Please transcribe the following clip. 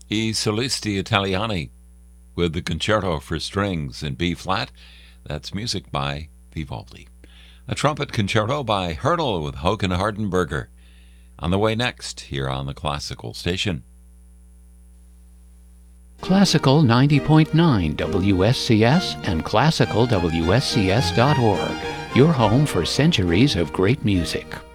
I Solisti Italiani with the Concerto for Strings in B flat. That's music by Vivaldi. A trumpet concerto by Hurdle with Håkan Hardenberger. On the way next, here on the Classical Station. Classical 90.9 WSCS and classicalwscs.org, your home for centuries of great music.